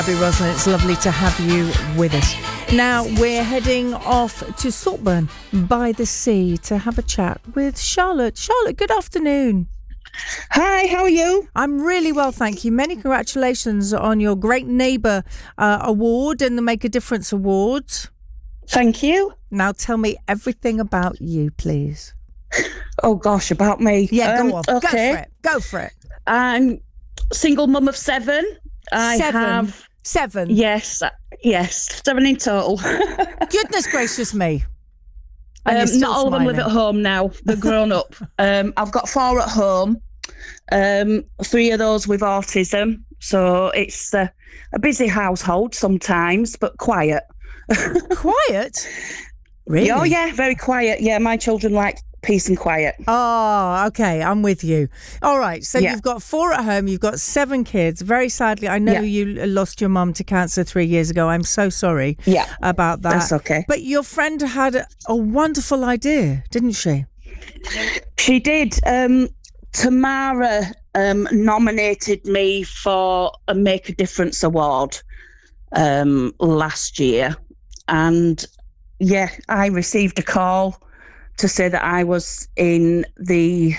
Abby Roslin, it's lovely to have you with us. Now we're heading off to Saltburn by the sea to have a chat with Charlotte. Charlotte, good afternoon. Hi, how are you? I'm really well, thank you. Many congratulations on your Great Neighbour Award and the Make a Difference Awards. Thank you. Now tell me everything about you, please. Oh gosh, about me. Yeah, go on. Okay. Go for it. I'm single mum of 7. I have 7? Yes, 7 in total. Goodness gracious me. And you're still not all of them live smiling. at home now. They're grown up. I've got 4 at home. 3 of those with autism. So it's a busy household sometimes, but quiet. Quiet? Really? Oh yeah, very quiet. Yeah, my children like peace and quiet. Oh, okay. I'm with you. All right. So Yeah. you've got 4 at home. You've got 7 kids. Very sadly, I know Yeah. you lost your mum to cancer 3 years ago. I'm so sorry about that. That's okay. But your friend had a wonderful idea, didn't she? She did. Tamara nominated me for a Make a Difference award last year. And yeah, I received a call to say that I was in the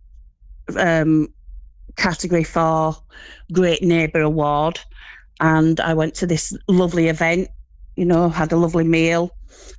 category for Great Neighbour Award. And I went to this lovely event, had a lovely meal.